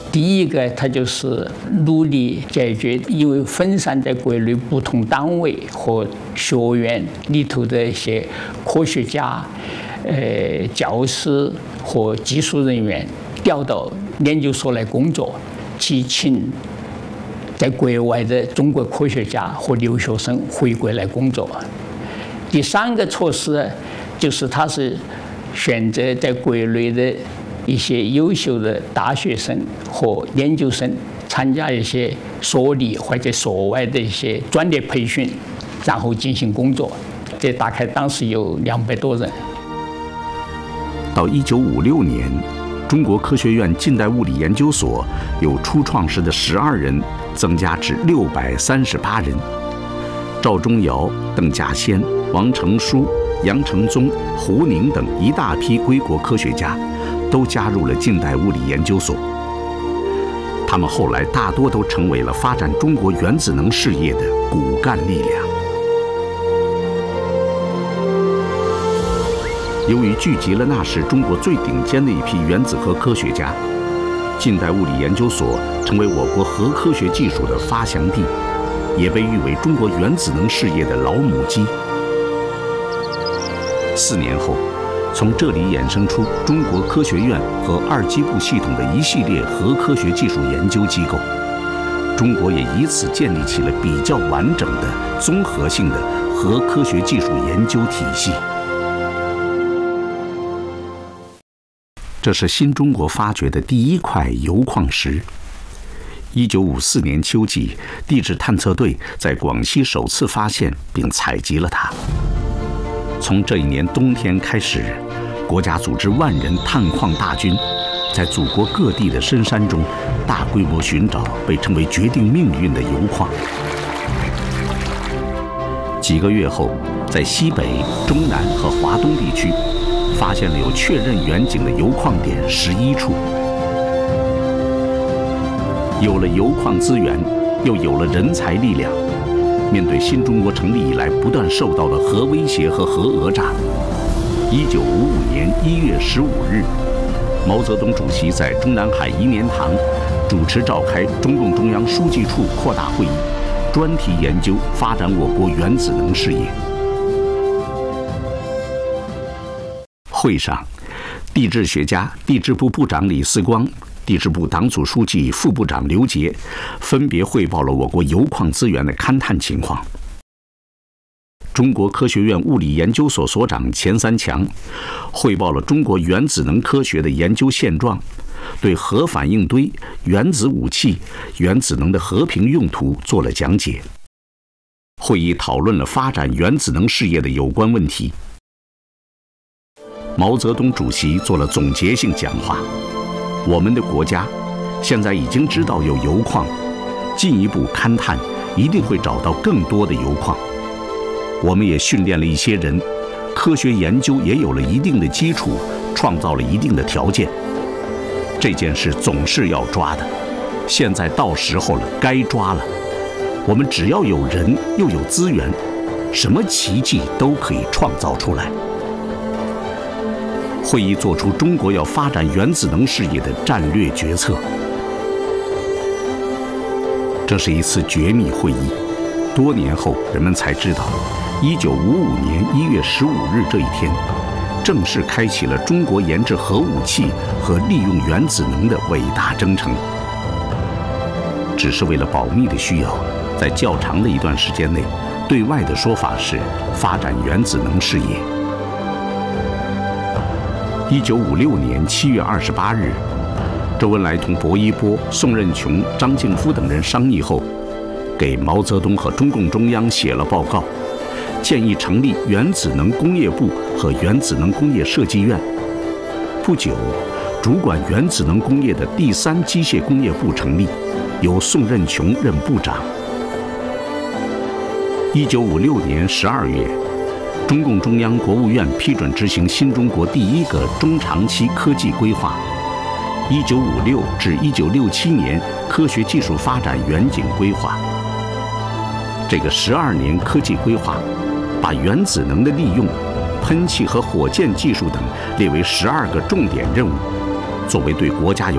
第一个，它就是努力解决因为分散在国内不同单位和学院里头的一些科学家、教师和技术人员调到研究所来工作，去请在国外的中国科学家和留学生回国来工作。第三个措施就是它是选择在国内的一些优秀的大学生和研究生参加一些所里或者所外的一些专业培训，然后进行工作。这大概当时有200多人。 到1956年，中国科学院近代物理研究所由初创时的12人增加至638人。赵忠尧、邓稼先、王成书、杨承宗、胡宁等一大批归国科学家都加入了近代物理研究所。他们后来大多都成为了发展中国原子能事业的骨干力量。由于聚集了那时中国最顶尖的一批原子核科学家，近代物理研究所成为我国核科学技术的发祥地，也被誉为中国原子能事业的老母鸡。4年后，从这里衍生出中国科学院和二机部系统的一系列核科学技术研究机构，中国也以此建立起了比较完整的综合性的核科学技术研究体系。这是新中国发掘的第一块铀矿石。1954年秋季，地质探测队在广西首次发现并采集了它。从这一年冬天开始，国家组织万人探矿大军，在祖国各地的深山中大规模寻找被称为决定命运的铀矿。几个月后，在西北、中南和华东地区发现了有确认远景的铀矿点11处。有了铀矿资源，又有了人才力量，面对新中国成立以来不断受到的核威胁和核讹诈，1955年1月15日，毛泽东主席在中南海颐年堂主持召开中共中央书记处扩大会议，专题研究发展我国原子能事业。会上，地质学家、地质部部长李四光、地质部党组书记、副部长刘杰分别汇报了我国铀矿资源的勘探情况。中国科学院物理研究所所长钱三强汇报了中国原子能科学的研究现状，对核反应堆、原子武器、原子能的和平用途做了讲解。会议讨论了发展原子能事业的有关问题。毛泽东主席做了总结性讲话：我们的国家现在已经知道有铀矿，进一步勘探一定会找到更多的铀矿。我们也训练了一些人，科学研究也有了一定的基础，创造了一定的条件。这件事总是要抓的，现在到时候了，该抓了。我们只要有人又有资源，什么奇迹都可以创造出来。会议做出中国要发展原子能事业的战略决策。这是一次绝密会议，多年后人们才知道，1955年1月15日这一天，正式开启了中国研制核武器和利用原子能的伟大征程。只是为了保密的需要，在较长的一段时间内，对外的说法是发展原子能事业。1956年7月28日，周恩来同薄一波、宋任穷、张敬夫等人商议后，给毛泽东和中共中央写了报告，建议成立原子能工业部和原子能工业设计院。不久，主管原子能工业的第3机械工业部成立，由宋任穷任部长。1956年12月，中共中央、国务院批准执行新中国第一个中长期科技规划，1956至1967年科学技术发展远景规划。这个12年科技规划，把原子能的利用、喷气和火箭技术等列为12个重点任务，作为对国家有